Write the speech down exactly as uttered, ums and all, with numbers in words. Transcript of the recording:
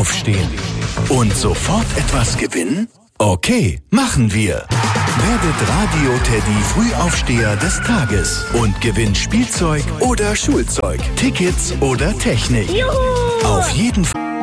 aufstehen. Und sofort etwas gewinnen? Okay, machen wir. Werdet Radio Teddy Frühaufsteher des Tages und gewinnt Spielzeug oder Schulzeug, Tickets oder Technik. Juhu! Auf jeden Fall.